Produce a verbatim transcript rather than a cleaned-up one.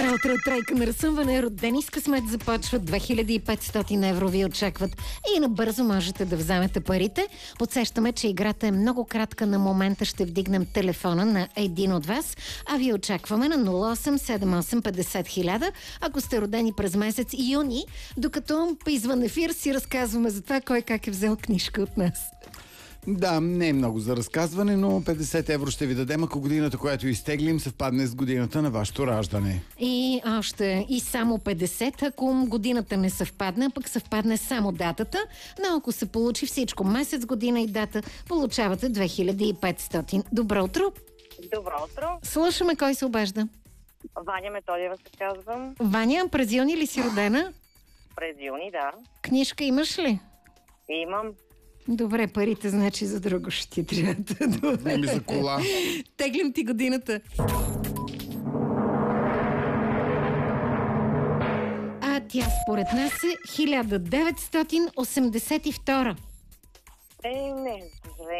Добро утро, тройка на разсъмване. Родени с късмет започват. две хиляди и петстотин евро ви очакват. И набързо можете да вземете парите. Подсещаме, че играта е много кратка. На момента ще вдигнем телефона на един от вас. А ви очакваме на нула осем седем осем петдесет хиляда, ако сте родени през месец юни, докато извън ефир си разказваме за това кой как е взел книжка от нас. Да, не е много за разказване, но петдесет евро ще ви дадем, ако годината, която изтеглим, съвпадне с годината на вашето раждане. И още и само петдесет, ако годината не съвпадне, а пък съвпадне само датата. Но ако се получи всичко, месец, година и дата, получавате две хиляди и петстотин. Добро утро! Добро утро. Слушаме кой се обажда. Ваня Методиева се казвам. Ваня, през юни ли си родена? През юни, да. Книжка имаш ли? Имам. Добре, парите значи за друго ще ти трябва. Не ми за кола. Теглим ти годината. А тя според нас е хиляда деветстотин осемдесет и втора. Е, не,